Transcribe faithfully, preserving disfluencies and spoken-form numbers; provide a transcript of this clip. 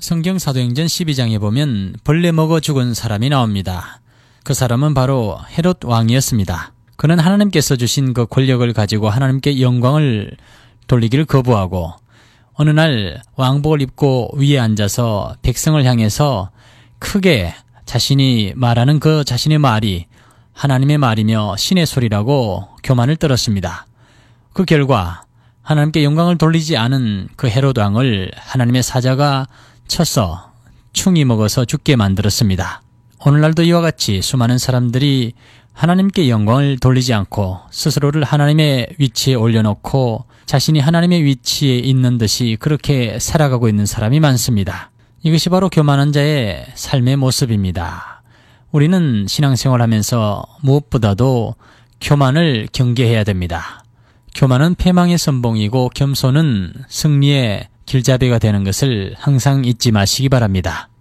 성경 사도행전 십이 장에 보면 벌레 먹어 죽은 사람이 나옵니다. 그 사람은 바로 헤롯 왕이었습니다. 그는 하나님께서 주신 그 권력을 가지고 하나님께 영광을 돌리기를 거부하고 어느 날 왕복을 입고 위에 앉아서 백성을 향해서 크게 자신이 말하는 그 자신의 말이 하나님의 말이며 신의 소리라고 교만을 떨었습니다. 그 결과 하나님께 영광을 돌리지 않은 그 헤롯 왕을 하나님의 사자가 쳐서 충이 먹어서 죽게 만들었습니다. 오늘날도 이와 같이 수많은 사람들이 하나님께 영광을 돌리지 않고 스스로를 하나님의 위치에 올려놓고 자신이 하나님의 위치에 있는 듯이 그렇게 살아가고 있는 사람이 많습니다. 이것이 바로 교만한 자의 삶의 모습입니다. 우리는 신앙생활하면서 무엇보다도 교만을 경계해야 됩니다. 교만은 패망의 선봉이고 겸손은 승리의 길잡이가 되는 것을 항상 잊지 마시기 바랍니다.